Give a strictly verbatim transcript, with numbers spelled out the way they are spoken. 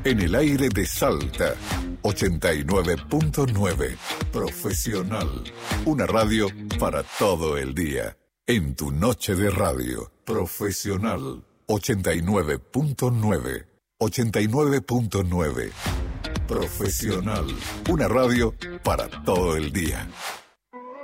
En el aire de Salta, ochenta y nueve punto nueve. Profesional. Una radio para todo el día. En tu noche de radio. Profesional. ochenta y nueve punto nueve. ochenta y nueve punto nueve. Profesional. Una radio para todo el día.